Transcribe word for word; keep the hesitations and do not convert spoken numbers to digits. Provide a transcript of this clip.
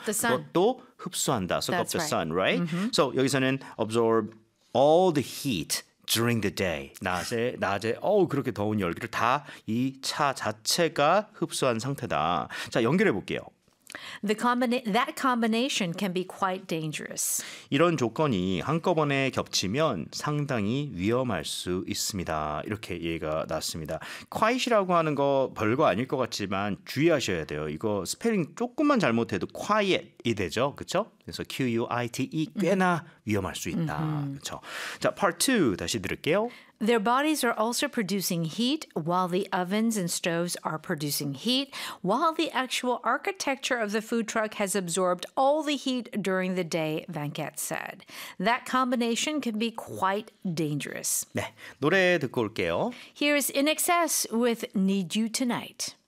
the sun. 그것도 흡수한다. Soak up That's the right. sun, right? So 여기서는 absorb all the heat during the day. 낮에 낮에 어우 그렇게 더운 열기를 다 이 차 자체가 흡수한 상태다. 자, 연결해 볼게요. The combina- that combination can be quite dangerous. 이런 조건이 한꺼번에 겹치면 상당히 위험할 수 있습니다. 이렇게 얘기가 났습니다. quiet이라고 하는 거 별거 아닐 것 같지만 주의하셔야 돼요. 이거 스펠링 조금만 잘못해도 quiet이 되죠. 그렇죠? 그래서 Q-U-I-T-E 꽤나 위험할 수 있다. 그렇죠? 자, part two 다시 들을게요. Their bodies are also producing heat while the ovens and stoves are producing heat, while the actual architecture of the food truck has absorbed all the heat during the day, Venkat said. That combination can be quite dangerous. 네, 노래 듣고 올게요. Here's In Excess with Need You Tonight.